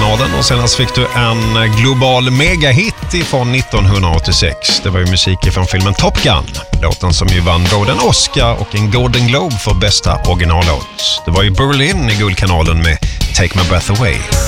Guldkanalen och senast fick du en global megahit från 1986. Det var ju musik från filmen Top Gun. Låten som ju vann både en Oscar och en Golden Globe för bästa originallåt. Det var ju Berlin i Guldkanalen med Take My Breath Away.